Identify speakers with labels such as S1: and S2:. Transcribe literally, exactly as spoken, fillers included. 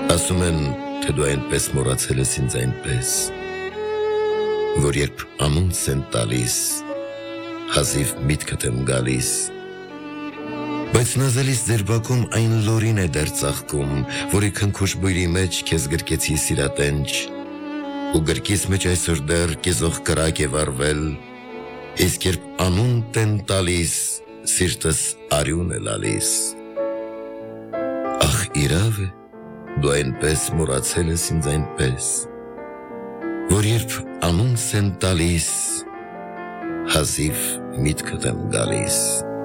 S1: Ասում են, թե դու այնպես մոռացել ես ինձ այնպես, որ երբ անունս են տալիս, հազիվ միտքդ եմ գալիս, բայց նազելիս ձերբակում այն լորին է դեռ ծաղկում, որի քնքուշ բույրի մեջ քեզ գրկեցի սիրատենչ, ու գրկիս մեջ այսօր դեռ կեզող կրակ է վառվել, իսկ երբ անունդ են տալիս, սիրտս արյուն է լալիս։ Ախ իրավ է, դու այնպես մոռացել ես ինձ այնպես, որ երբ անունս են տալիս, հազիվ միտքդ եմ գալիս։